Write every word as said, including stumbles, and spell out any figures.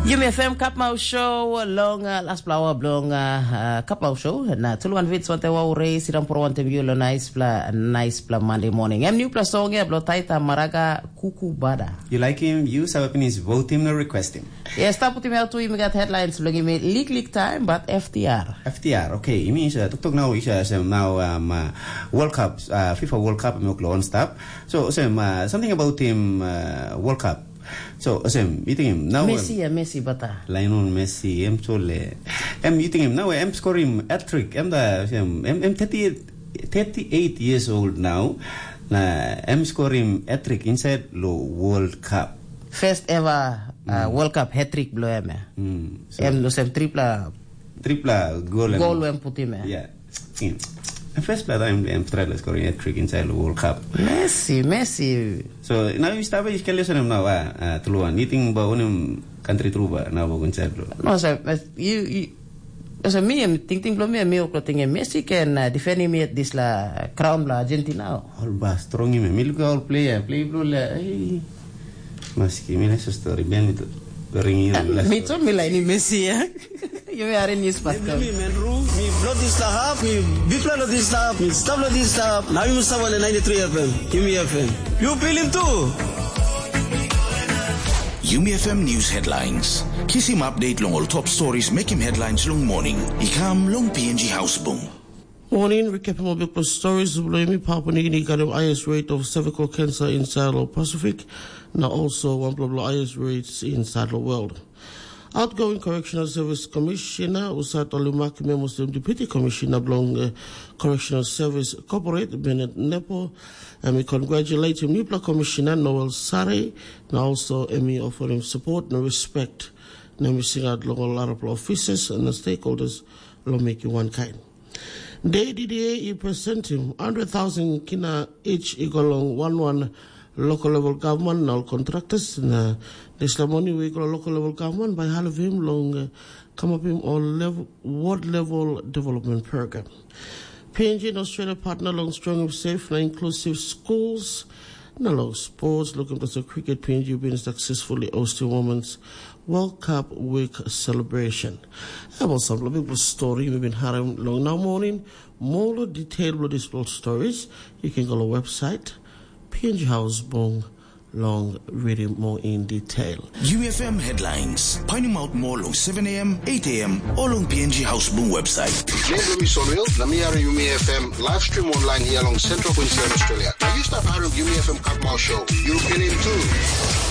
Yumi F M Kapmau Show long uh, last flower blong uh, Kapmau Show na tuluan vits wante wa ure sirang puro wante miulo nice pla nice pla Monday morning. Em new pla song ya blotaita maraga kuku bada. You like him? You sabapin vote him or request him. Yes, tapo timi auto imi got headlines logi me leak leak time but F T R. F T R, okay. Imi isa tuktok now isa sa now um, uh, World Cup, uh, FIFA World Cup mo on stop. So some uh, something about him uh, World Cup. So, asem, you think him now? Messi, um, Messi, bata. Lionel Messi, em chole. Em, you think him now? Em score him hat trick. Em da, em, em thirty-eight years old now. Na, em score him hat trick inside lo World Cup. First ever uh, mm. World Cup hat trick blow em. Mm. So, em lo sem tripla. Tripla goal. Goal em puti me. Yeah. Mm. First player I'm I'm trying to score a trick inside the World Cup. Messi, Messi. So now you start by iskali so now ah tuluan meeting ba unim country truba na ba inside bro. No sir, you you as a me think think me me ko ting Messi can uh, defend me at this la crown la Argentina. All ba strong me me all player play blue la maski me so story ben itu ringi la. Me to me la ni Messi ya. You are in news pastor. Me menru, me blood this lahap, me bipla lo this lahap, me stop lo this lahap. Now you must have on ninety-three F M, Yumi F M. You feel him too. Yumi F M news headlines. Kiss him update long all top stories make him headlines long morning. Ikam long P N G house boom. Morning, recapping more big stories. Yumi Papua New Guinea got an highest rate of cervical cancer in South Pacific. Now also one of the highest rates in South world. Outgoing Correctional Service Commissioner Usat Olumakime Muslim Deputy Commissioner Blong uh, Correctional Service Corporate Bennett Nepo, and we congratulate him, Nupla Commissioner Noel Sare, and also Emmy offer him support and respect. Now we sing out local Arab officers and the stakeholders will make you one kind. Day D D A he present him one hundred thousand kina each igolong one one local level government all contractors na this money we go local level government by half of him long uh, come up him all level ward level development program. P N G in Australia partner long strong and safe and inclusive schools and long sports looking to the cricket. P N G being successfully hosting Women's World Cup week celebration. About some big story we've been having long now morning. More detailed these stories you can go to our website P N G House Bong long reading more in detail. U F M headlines. Finding out more long seven A M, eight A M or long P N G House Bong website. Name is Sonwell, Namiara Yumi F M live stream online here along Central Queensland, Australia. Now you start hiring Yumi F M Kapmau Show. European too.